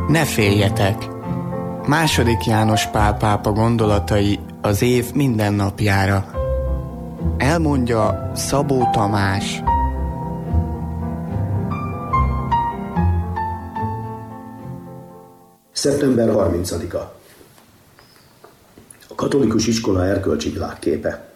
Ne féljetek! II. János Pál pápa gondolatai az év minden napjára. Elmondja Szabó Tamás. Szeptember 30-a. A katolikus iskola erkölcsi világképe.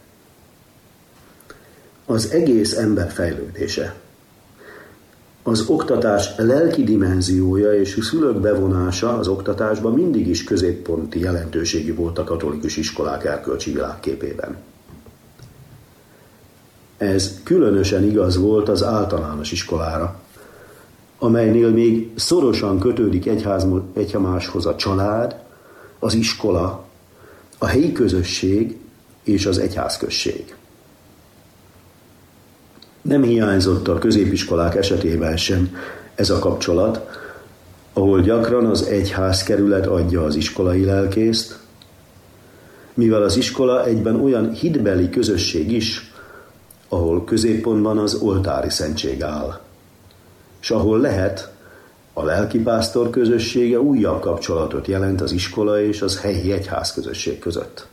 Az egész ember fejlődése. Az oktatás lelki dimenziója és a szülők bevonása az oktatásban mindig is középponti jelentőségű volt a katolikus iskolák erkölcsi világképében. Ez különösen igaz volt az általános iskolára, amelynél még szorosan kötődik egymáshoz a család, az iskola, a helyi közösség és az egyházközség. Nem hiányzott a középiskolák esetében sem ez a kapcsolat, ahol gyakran az egyházkerület adja az iskolai lelkészt, mivel az iskola egyben olyan hitbeli közösség is, ahol középpontban az oltári szentség áll, és ahol lehet, a lelkipásztor közössége újabb kapcsolatot jelent az iskola és az helyi egyházközösség között.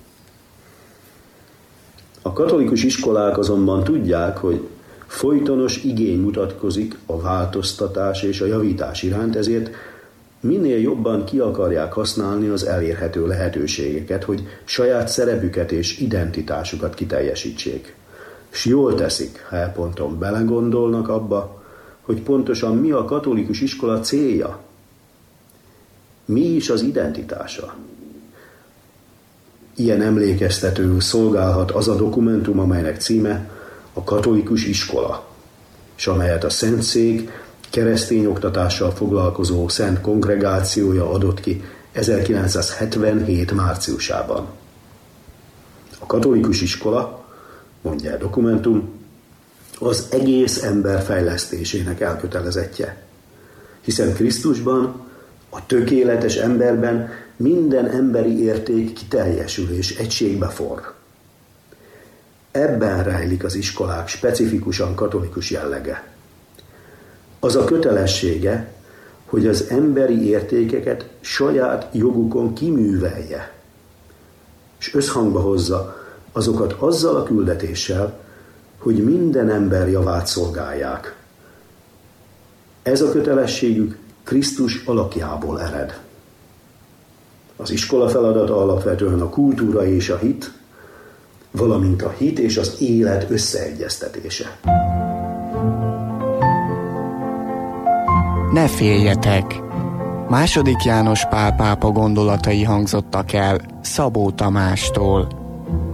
A katolikus iskolák azonban tudják, hogy folytonos igény mutatkozik a változtatás és a javítás iránt, ezért minél jobban ki akarják használni az elérhető lehetőségeket, hogy saját szerepüket és identitásukat kiteljesítsék. És jól teszik, ha elponton belegondolnak abba, hogy pontosan mi a katolikus iskola célja. Mi is az identitása. Ilyen emlékeztetőül szolgálhat az a dokumentum, amelynek címe a Katolikus Iskola, és amelyet a Szentszék keresztény oktatással foglalkozó Szent Kongregációja adott ki 1977. márciusában. A katolikus iskola, mondja a dokumentum, az egész ember fejlesztésének elkötelezettje, hiszen Krisztusban, a tökéletes emberben minden emberi érték kiteljesül és egységbe forr. Ebben rejlik az iskolák specifikusan katolikus jellege. Az a kötelessége, hogy az emberi értékeket saját jogukon kiművelje, és összhangba hozza azokat azzal a küldetéssel, hogy minden ember javát szolgálják. Ez a kötelességük Krisztus alakjából ered. Az iskola feladata alapvetően a kultúra és a hit, valamint a hit és az élet összeegyeztetése. Ne féljetek! II. János Pál pápa gondolatai hangzottak el Szabó Tamástól.